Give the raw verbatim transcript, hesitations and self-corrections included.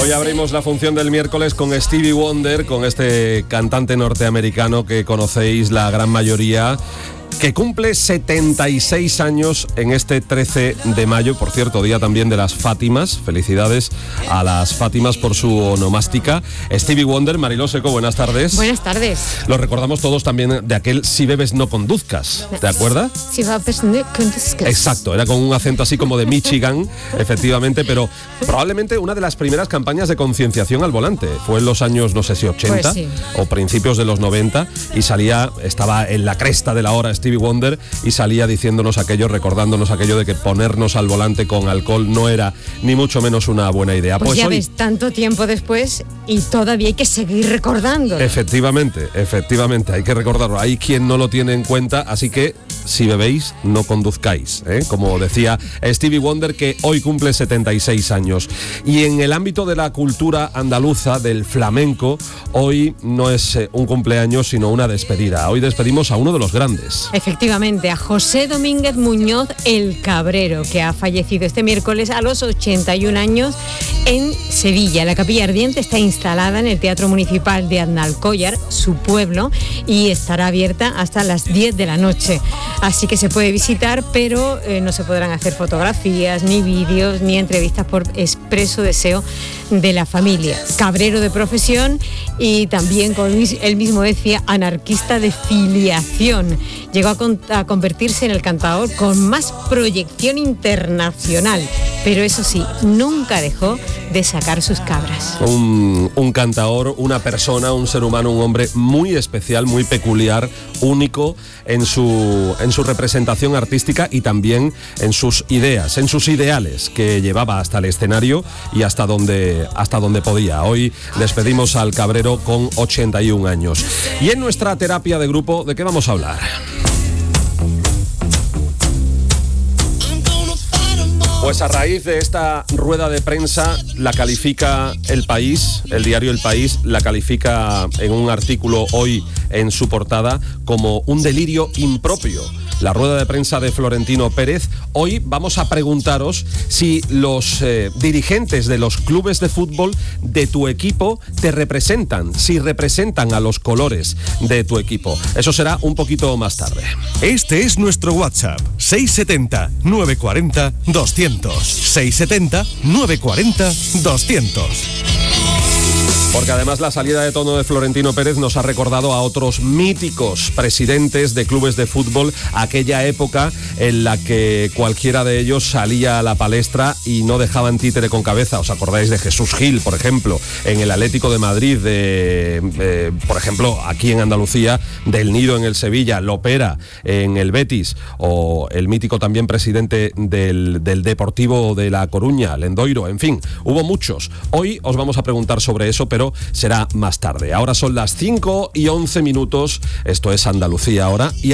Hoy abrimos la función del miércoles con Stevie Wonder, con este cantante norteamericano que conocéis la gran mayoría, que cumple setenta y seis años en este trece de mayo, por cierto, día también de las Fátimas. Felicidades a las Fátimas por su onomástica. Stevie Wonder, Mariló Seco, buenas tardes. Buenas tardes. Lo recordamos todos también de aquel Si bebes no conduzcas, ¿te acuerdas? Si bebes no conduzcas. Exacto, era con un acento así como de Michigan, efectivamente, pero probablemente una de las primeras campañas de concienciación al volante. Fue en los años, no sé si ochenta Pues sí. o principios de los noventa, y salía, estaba en la cresta de la hora Stevie Wonder y salía diciéndonos aquello, recordándonos aquello de que ponernos al volante con alcohol no era ni mucho menos una buena idea. Pues, Pues ya hoy, ves, tanto tiempo después y todavía hay que seguir recordando. Efectivamente, efectivamente, hay que recordarlo. Hay quien no lo tiene en cuenta, así que si bebéis, no conduzcáis, ¿eh? Como decía Stevie Wonder, que hoy cumple setenta y seis años. Y en el ámbito de la cultura andaluza, del flamenco, hoy no es eh, un cumpleaños, sino una despedida. Hoy despedimos a uno de los grandes. Efectivamente, a José Domínguez Muñoz el Cabrero, que ha fallecido este miércoles a los ochenta y un años en Sevilla. La capilla ardiente está instalada en el Teatro Municipal de Aznalcóllar, su pueblo, y estará abierta hasta las diez de la noche. Así que se puede visitar, pero eh, no se podrán hacer fotografías, ni vídeos, ni entrevistas por expreso deseo de la familia. Cabrero de profesión y también, como él mismo decía, anarquista de filiación. Llegó a, con, a convertirse en el cantador con más proyección internacional, pero eso sí, nunca dejó de sacar sus cabras. Un, un cantador, una persona, un ser humano, un hombre muy especial, muy peculiar, único en su, en su representación artística y también en sus ideas, en sus ideales que llevaba hasta el escenario y hasta donde, hasta donde podía. Hoy despedimos al Cabrero con ochenta y un años. Y en nuestra terapia de grupo, ¿de qué vamos a hablar? Pues a raíz de esta rueda de prensa la califica El País, el diario El País, la califica en un artículo hoy en su portada como un delirio impropio. La rueda de prensa de Florentino Pérez. Hoy vamos a preguntaros si los eh, dirigentes de los clubes de fútbol de tu equipo te representan, si representan a los colores de tu equipo. Eso será un poquito más tarde. Este es nuestro WhatsApp, seis siete cero, nueve cuatro cero, doscientos. seis siete cero, nueve cuatro cero, doscientos. Porque además la salida de tono de Florentino Pérez nos ha recordado a otros míticos presidentes de clubes de fútbol, aquella época en la que cualquiera de ellos salía a la palestra y no dejaban títere con cabeza. ¿Os acordáis de Jesús Gil, por ejemplo, en el Atlético de Madrid, de, eh, por ejemplo, aquí en Andalucía, del Nido en el Sevilla, Lopera en el Betis, o el mítico también presidente del, del Deportivo de La Coruña, Lendoiro? En fin, hubo muchos. Hoy os vamos a preguntar sobre eso, pero será más tarde. Ahora son las cinco y once minutos, esto es Andalucía ahora, y